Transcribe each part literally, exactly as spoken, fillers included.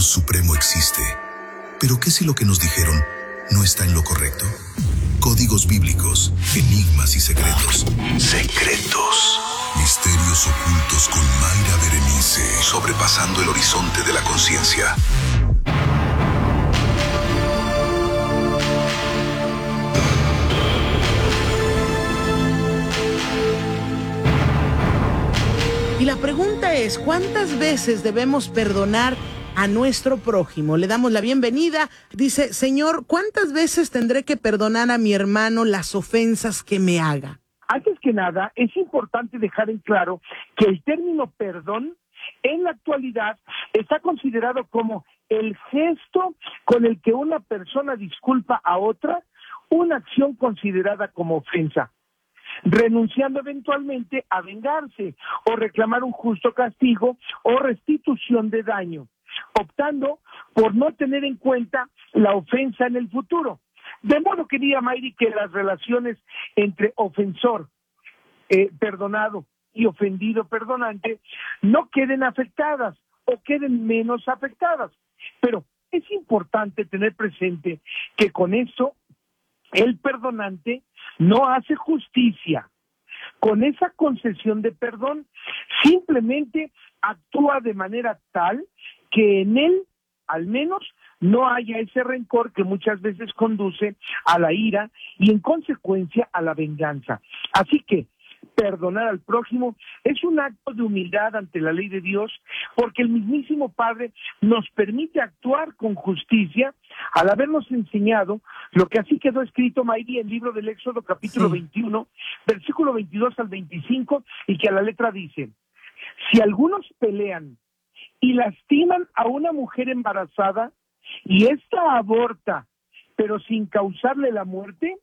Dios supremo existe. Pero ¿qué si lo que nos dijeron no está en lo correcto? Códigos bíblicos, enigmas y secretos. Secretos. Misterios ocultos con Mayra Berenice. Sobrepasando el horizonte de la conciencia. Y la pregunta es, ¿cuántas veces debemos perdonar a nuestro prójimo? Le damos la bienvenida. Dice, Señor, ¿cuántas veces tendré que perdonar a mi hermano las ofensas que me haga? Antes que nada, es importante dejar en claro que el término perdón en la actualidad está considerado como el gesto con el que una persona disculpa a otra una acción considerada como ofensa, renunciando eventualmente a vengarse o reclamar un justo castigo o restitución de daño, optando por no tener en cuenta la ofensa en el futuro. De modo que diga Mayri que las relaciones entre ofensor, eh, perdonado y ofendido perdonante no queden afectadas o queden menos afectadas. Pero es importante tener presente que con esto el perdonante no hace justicia. Con esa concesión de perdón, simplemente actúa de manera tal que en él, al menos, no haya ese rencor que muchas veces conduce a la ira y en consecuencia a la venganza. Así que perdonar al prójimo es un acto de humildad ante la ley de Dios, porque el mismísimo Padre nos permite actuar con justicia al habernos enseñado lo que así quedó escrito, Mayri, en el libro del Éxodo capítulo sí. veintiuno, versículo veintidós al veinticinco, y que a la letra dice: si algunos pelean y lastiman a una mujer embarazada y ésta aborta, pero sin causarle la muerte,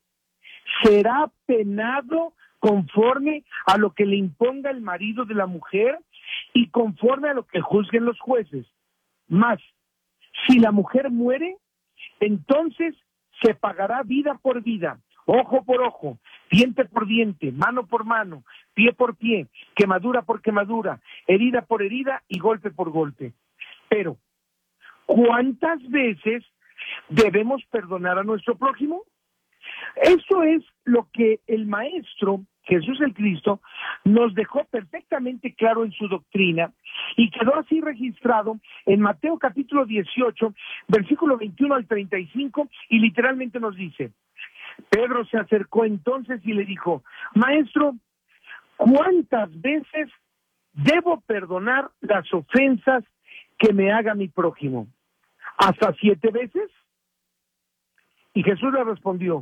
será penado conforme a lo que le imponga el marido de la mujer y conforme a lo que juzguen los jueces. Mas, si la mujer muere, entonces se pagará vida por vida, ojo por ojo, diente por diente, mano por mano, pie por pie, quemadura por quemadura, herida por herida y golpe por golpe. Pero, ¿cuántas veces debemos perdonar a nuestro prójimo? Eso es lo que el Maestro, Jesús el Cristo, nos dejó perfectamente claro en su doctrina y quedó así registrado en Mateo capítulo dieciocho, versículo veintiuno al treinta y cinco, y literalmente nos dice: Pedro se acercó entonces y le dijo: Maestro, ¿cuántas veces debo perdonar las ofensas que me haga mi prójimo? ¿Hasta siete veces? Y Jesús le respondió: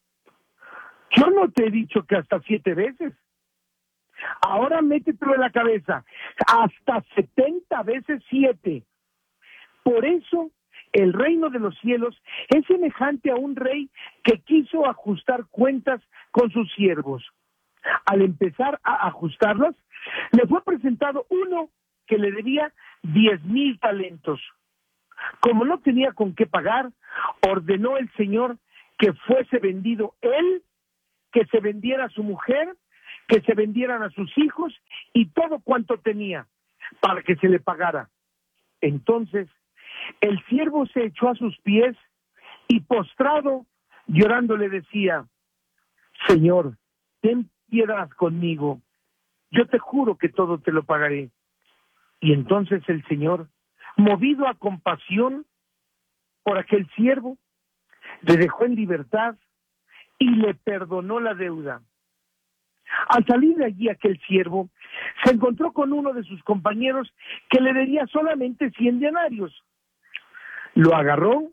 yo no te he dicho que hasta siete veces. Ahora métetelo en la cabeza, hasta setenta veces siete. Por eso el reino de los cielos es semejante a un rey que quiso ajustar cuentas con sus siervos. Al empezar a ajustarlas, le fue presentado uno que le debía diez mil talentos. Como no tenía con qué pagar, ordenó el Señor que fuese vendido él, que se vendiera a su mujer, que se vendieran a sus hijos y todo cuanto tenía, para que se le pagara. Entonces, el siervo se echó a sus pies y postrado, llorando, le decía: Señor, ten piedad conmigo, yo te juro que todo te lo pagaré. Y entonces el Señor, movido a compasión por aquel siervo, le dejó en libertad y le perdonó la deuda. Al salir de allí aquel siervo se encontró con uno de sus compañeros que le debía solamente cien denarios. Lo agarró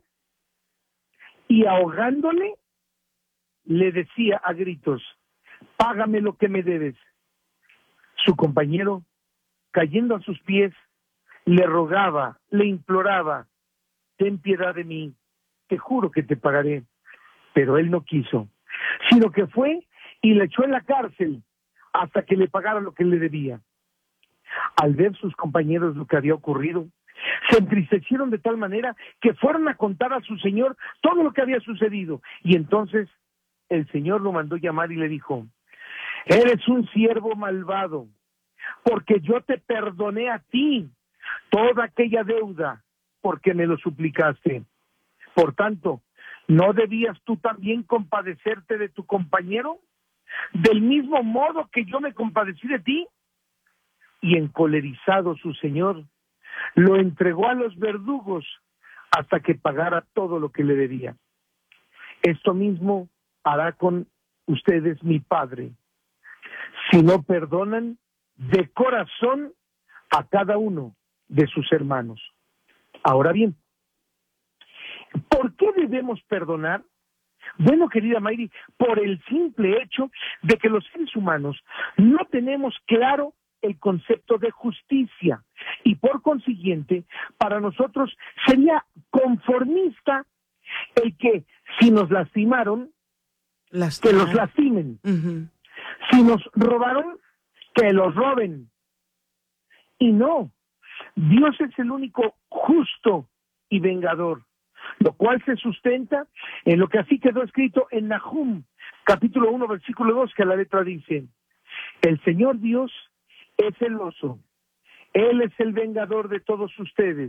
y ahogándole le decía a gritos: págame lo que me debes. Su compañero, cayendo a sus pies, le rogaba, le imploraba: ten piedad de mí, te juro que te pagaré. Pero él no quiso, sino que fue y le echó en la cárcel hasta que le pagara lo que le debía. Al ver sus compañeros lo que había ocurrido, se entristecieron de tal manera que fueron a contar a su señor todo lo que había sucedido. Y entonces el señor lo mandó llamar y le dijo: eres un siervo malvado, porque yo te perdoné a ti toda aquella deuda porque me lo suplicaste. Por tanto, ¿no debías tú también compadecerte de tu compañero? Del mismo modo que yo me compadecí de ti. Y encolerizado su señor, lo entregó a los verdugos hasta que pagara todo lo que le debía. Esto mismo hará con ustedes mi Padre, si no perdonan de corazón a cada uno de sus hermanos. Ahora bien, ¿por qué debemos perdonar? Bueno, querida Mayri, por el simple hecho de que los seres humanos no tenemos claro el concepto de justicia y por consiguiente para nosotros sería conformista el que si nos lastimaron, Lastimar. que los lastimen. Uh-huh. Si nos robaron, que los roben. Y no, Dios es el único justo y vengador, lo cual se sustenta en lo que así quedó escrito en Nahum, capítulo uno, versículo dos, que a la letra dice: el Señor Dios es celoso, Él es el vengador de todos ustedes,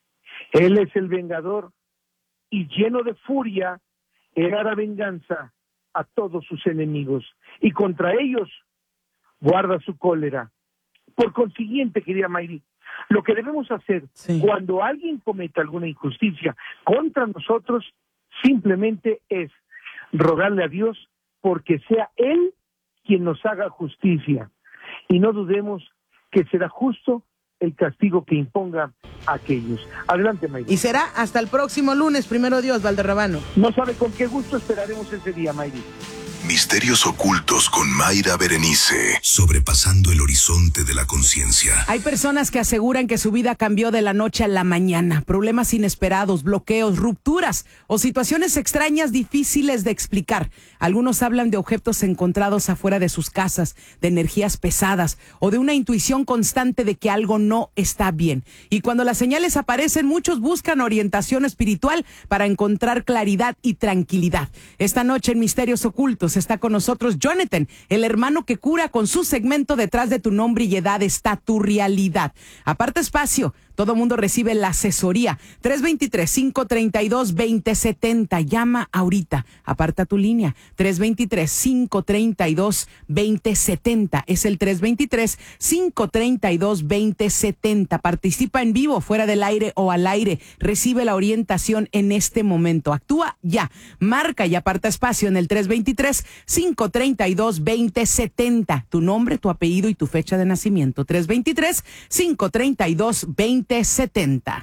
Él es el vengador y lleno de furia, Él hará venganza a todos sus enemigos y contra ellos guarda su cólera. Por consiguiente, querida Mayri, lo que debemos hacer sí. cuando alguien cometa alguna injusticia contra nosotros, simplemente es rogarle a Dios porque sea Él quien nos haga justicia. Y no dudemos que será justo el castigo que imponga a aquellos. Adelante, Mayri. Y será hasta el próximo lunes, primero Dios, Valderrabano. No sabe con qué gusto esperaremos ese día, Mayri. Misterios ocultos con Mayra Berenice, sobrepasando el horizonte de la conciencia. Hay personas que aseguran que su vida cambió de la noche a la mañana. Problemas inesperados, bloqueos, rupturas o situaciones extrañas difíciles de explicar. Algunos hablan de objetos encontrados afuera de sus casas, de energías pesadas o de una intuición constante de que algo no está bien. Y cuando las señales aparecen, muchos buscan orientación espiritual para encontrar claridad y tranquilidad. Esta noche en Misterios Ocultos está con nosotros Jonathan, el hermano que cura, con su segmento Detrás de tu nombre y edad está tu realidad. Aparta espacio, todo mundo recibe la asesoría. tres dos tres, cinco tres dos, dos cero siete cero. Llama ahorita, aparta tu línea. tres dos tres, cinco tres dos, dos cero siete cero. Es el tres dos tres, cinco tres dos, dos cero siete cero. Participa en vivo, fuera del aire o al aire. Recibe la orientación en este momento. Actúa ya. Marca y aparta espacio en el tres dos tres, cinco tres dos, dos cero siete cero. Tu nombre, tu apellido y tu fecha de nacimiento. tres dos tres, cinco tres dos, dos cero siete cero.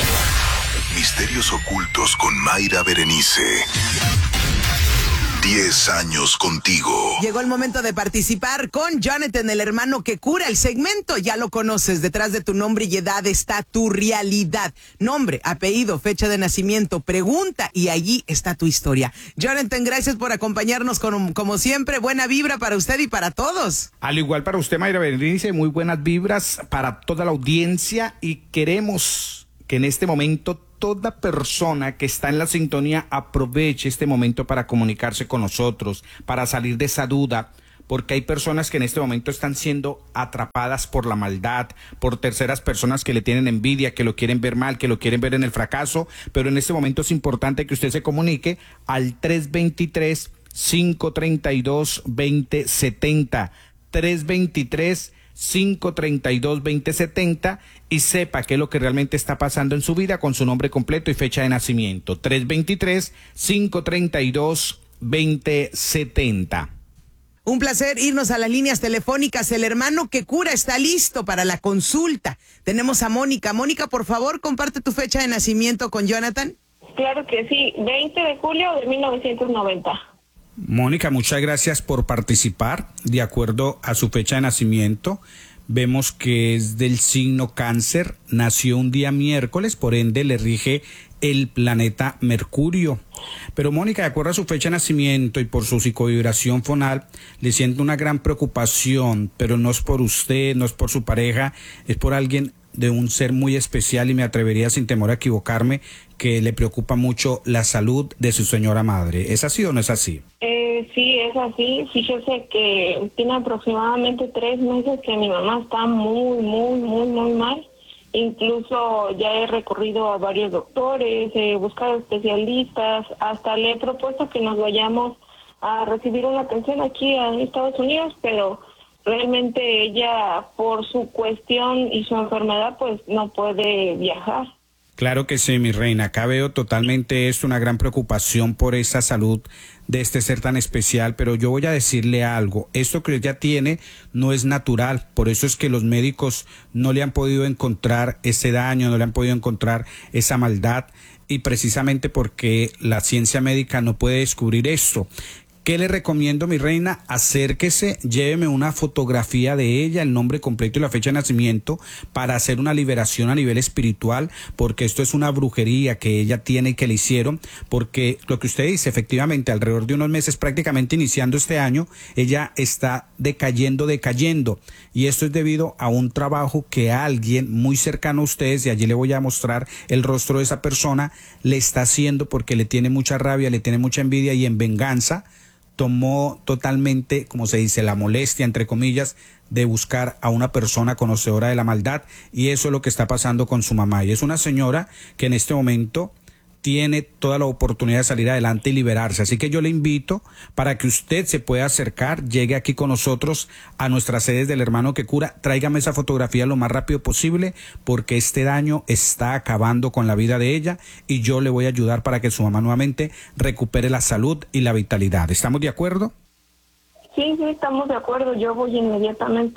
Misterios ocultos con Mayra Berenice. Diez años contigo. Llegó el momento de participar con Jonathan, el hermano que cura. El segmento ya lo conoces. Detrás de tu nombre y edad está tu realidad. Nombre, apellido, fecha de nacimiento, pregunta y allí está tu historia. Jonathan, gracias por acompañarnos con, como siempre. Buena vibra para usted y para todos. Al igual para usted, Mayra Berenice, muy buenas vibras para toda la audiencia y queremos que en este momento toda persona que está en la sintonía aproveche este momento para comunicarse con nosotros, para salir de esa duda, porque hay personas que en este momento están siendo atrapadas por la maldad, por terceras personas que le tienen envidia, que lo quieren ver mal, que lo quieren ver en el fracaso, pero en este momento es importante que usted se comunique al tres dos tres, cinco tres dos, dos cero siete cero, tres dos tres, cinco tres dos, dos cero siete cero y sepa qué es lo que realmente está pasando en su vida con su nombre completo y fecha de nacimiento. tres dos tres, cinco tres dos, dos cero siete cero. Un placer irnos a las líneas telefónicas. El hermano que cura está listo para la consulta. Tenemos a Mónica. Mónica, por favor, comparte tu fecha de nacimiento con Jonathan. Claro que sí, veinte de julio de mil novecientos noventa. Mónica, muchas gracias por participar. De acuerdo a su fecha de nacimiento, vemos que es del signo Cáncer, nació un día miércoles, por ende le rige el planeta Mercurio. Pero Mónica, de acuerdo a su fecha de nacimiento y por su psicovibración fonal, le siento una gran preocupación, pero no es por usted, no es por su pareja, es por alguien de un ser muy especial y me atrevería sin temor a equivocarme que le preocupa mucho la salud de su señora madre. ¿Es así o no es así? Eh, sí, es así. Fíjese que tiene aproximadamente tres meses que mi mamá está muy, muy, muy, muy mal Incluso ya he recurrido a varios doctores, he buscado especialistas, hasta le he propuesto que nos vayamos a recibir una atención aquí en Estados Unidos, pero realmente ella, por su cuestión y su enfermedad, pues no puede viajar. Claro que sí, mi reina. Acá veo totalmente esto, una gran preocupación por esa salud de este ser tan especial, pero yo voy a decirle algo. Esto que ella tiene no es natural, por eso es que los médicos no le han podido encontrar ese daño, no le han podido encontrar esa maldad, y precisamente porque la ciencia médica no puede descubrir esto. ¿Qué le recomiendo, mi reina? Acérquese, lléveme una fotografía de ella, el nombre completo y la fecha de nacimiento, para hacer una liberación a nivel espiritual, porque esto es una brujería que ella tiene y que le hicieron, porque lo que usted dice, efectivamente, alrededor de unos meses, prácticamente iniciando este año, ella está decayendo, decayendo, y esto es debido a un trabajo que alguien muy cercano a ustedes, y allí le voy a mostrar el rostro de esa persona, le está haciendo porque le tiene mucha rabia, le tiene mucha envidia, y en venganza tomó totalmente, como se dice, la molestia, entre comillas, de buscar a una persona conocedora de la maldad, y eso es lo que está pasando con su mamá. Y es una señora que en este momento tiene toda la oportunidad de salir adelante y liberarse. Así que yo le invito para que usted se pueda acercar, llegue aquí con nosotros a nuestras sedes del Hermano que Cura, tráigame esa fotografía lo más rápido posible, porque este daño está acabando con la vida de ella, y yo le voy a ayudar para que su mamá nuevamente recupere la salud y la vitalidad. ¿Estamos de acuerdo? Sí, sí, estamos de acuerdo, yo voy inmediatamente.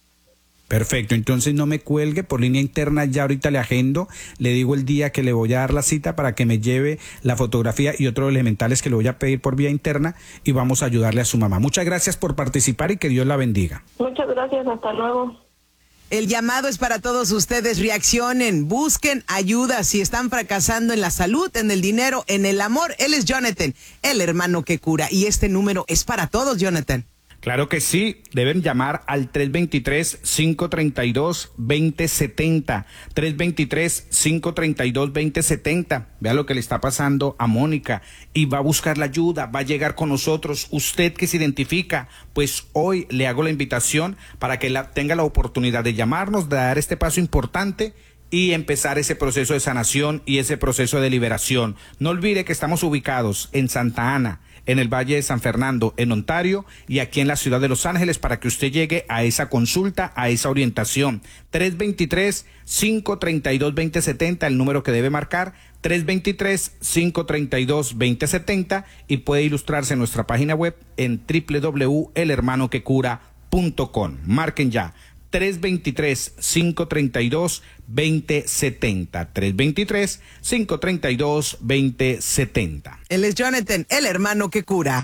Perfecto, entonces no me cuelgue, por línea interna ya ahorita le agendo, le digo el día que le voy a dar la cita para que me lleve la fotografía y otros elementales que le voy a pedir por vía interna, y vamos a ayudarle a su mamá. Muchas gracias por participar y que Dios la bendiga. Muchas gracias, hasta luego. El llamado es para todos ustedes, reaccionen, busquen ayuda si están fracasando en la salud, en el dinero, en el amor. Él es Jonathan, el hermano que cura, y este número es para todos, Jonathan. Claro que sí, deben llamar al tres dos tres, cinco tres dos, dos cero siete cero, tres dos tres, cinco tres dos, dos cero siete cero. Vea lo que le está pasando a Mónica y va a buscar la ayuda, va a llegar con nosotros. Usted que se identifica, pues hoy le hago la invitación para que la, tenga la oportunidad de llamarnos, de dar este paso importante y empezar ese proceso de sanación y ese proceso de liberación. No olvide que estamos ubicados en Santa Ana, en el Valle de San Fernando, en Ontario, y aquí en la ciudad de Los Ángeles, para que usted llegue a esa consulta, a esa orientación. tres dos tres, cinco tres dos, dos cero siete cero, el número que debe marcar, tres dos tres, cinco tres dos, dos cero siete cero, y puede ilustrarse en nuestra página web en doble u doble u doble u punto el hermano que cura punto com. Marquen ya. tres dos tres, cinco tres dos, dos cero siete cero. tres dos tres, cinco tres dos, dos cero siete cero. Él es Jonathan, el hermano que cura.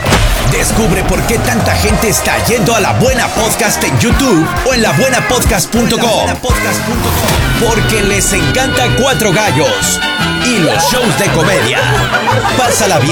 Descubre por qué tanta gente está yendo a La Buena Podcast en YouTube o en la buena podcast punto com. Porque les encanta Cuatro Gallos y los shows de comedia. Pásala bien.